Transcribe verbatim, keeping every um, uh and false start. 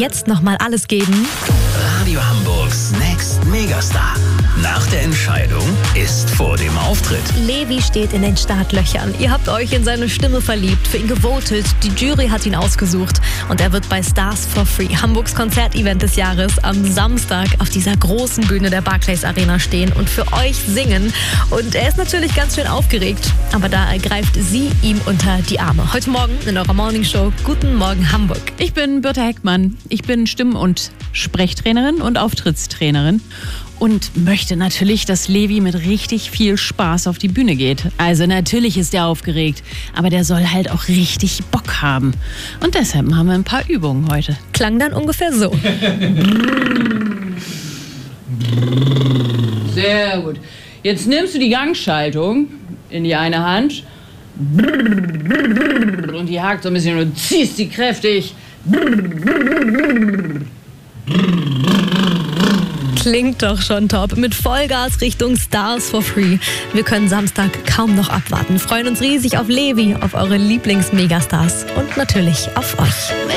jetzt nochmal alles geben? Radio Hamburgs Next Megastar. Nach der Entscheidung ist vor dem Auftritt. Levi steht in den Startlöchern. Ihr habt euch in seine Stimme verliebt, für ihn gewotet. Die Jury hat ihn ausgesucht. Und er wird bei Stars for Free, Hamburgs Konzertevent des Jahres, am Samstag auf dieser großen Bühne der Barclays Arena stehen und für euch singen. Und er ist natürlich ganz schön aufgeregt. Aber da ergreift sie ihm unter die Arme. Heute Morgen in eurer Morningshow. Guten Morgen, Hamburg. Ich bin Birte Heckmann. Ich bin Stimm- und Sprechtrainerin und Auftrittstrainerin. Und möchte natürlich, dass Levi mit richtig viel Spaß auf die Bühne geht. Also natürlich ist er aufgeregt, aber der soll halt auch richtig Bock haben. Und deshalb machen wir ein paar Übungen heute. Klang dann ungefähr so. Sehr gut. Jetzt nimmst du die Gangschaltung in die eine Hand und die hakt so ein bisschen und ziehst sie kräftig. Klingt doch schon top. Mit Vollgas Richtung Stars for Free. Wir können Samstag kaum noch abwarten. Freuen uns riesig auf Levi, auf eure Lieblings-Megastars und natürlich auf euch.